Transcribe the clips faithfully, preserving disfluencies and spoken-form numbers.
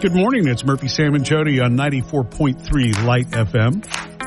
Good morning. It's Murphy, Sam, and Jody on ninety-four point three Light F M.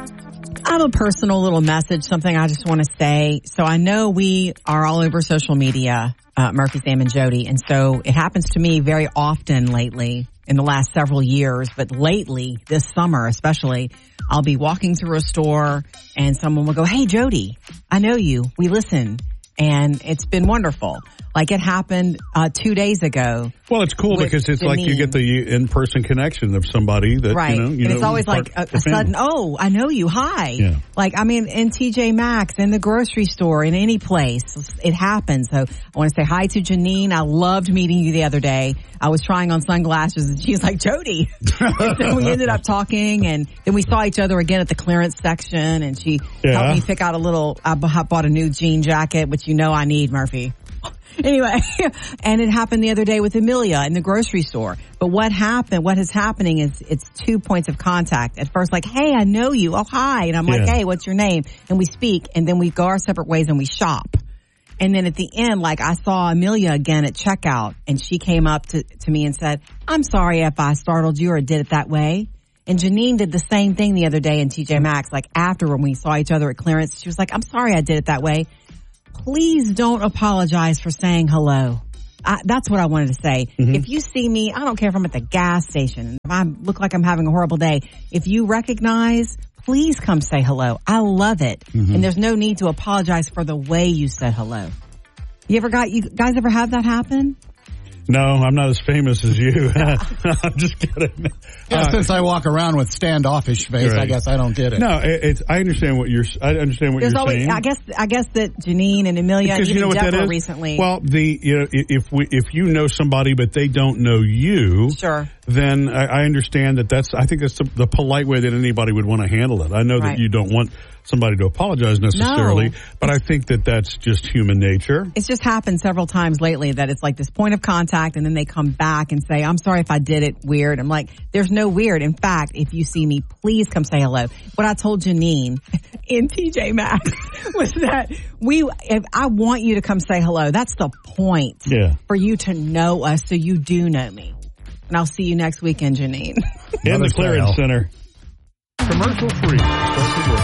I have a personal little message, something I just want to say. So I know we are all over social media, uh, Murphy, Sam, and Jody. And so it happens to me very often lately in the last several years. But lately, this summer especially, I'll be walking through a store and someone will go, "Hey, Jody, I know you. We listen." And it's been wonderful. Like it happened uh, two days ago. Well, it's cool because it's Janine. Like you get the in-person connection of somebody that, right. you know. You and know, it's always like a, a sudden, oh, I know you. Hi. Yeah. Like, I mean, in T J Maxx, in the grocery store, in any place, it happens. So I want to say hi to Janine. I loved meeting you the other day. I was trying on sunglasses and she's like, "Jody." So we ended up talking and then we saw each other again at the clearance section and she yeah. helped me pick out a little, I bought a new jean jacket, which you know I need, Murphy. Anyway, and it happened the other day with Amelia in the grocery store. But what happened, what is happening is it's two points of contact. At first, like, "Hey, I know you. Oh, hi." And I'm like, yeah. "Hey, what's your name?" And we speak and then we go our separate ways and we shop. And then at the end, like I saw Amelia again at checkout and she came up to, to me and said, "I'm sorry if I startled you or did it that way." And Janine did the same thing the other day in T J Maxx. Like after when we saw each other at clearance, she was like, "I'm sorry I did it that way." Please don't apologize for saying hello. I, that's what I wanted to say. Mm-hmm. If you see me, I don't care if I'm at the gas station, if I look like I'm having a horrible day. If you recognize, please come say hello. I love it. Mm-hmm. And there's no need to apologize for the way you said hello. You ever got, you guys ever have that happen? No, I'm not as famous as you. I'm just kidding. Yeah, uh, since I walk around with standoffish face, right. I guess I don't get it. No, it, it's. I understand what you're. I understand what There's you're always, saying. I guess. I guess that Janine and Amelia because and you know even what that Deborah is? recently. Well, the you know if we if you know somebody but they don't know you, sure. Then I, I understand that. That's. I think that's the, the polite way that anybody would want to handle it. I know right. that you don't want somebody to apologize necessarily, no. but I think that that's just human nature. It's just happened several times lately that it's like this point of contact and then they come back and say, "I'm sorry if I did it weird." I'm like, there's no weird. In fact, if you see me, please come say hello. What I told Janine in T J Maxx was that we, if I want you to come say hello, that's the point yeah. for you to know us so you do know me. And I'll see you next weekend, Janine. In the clearance center. Commercial free.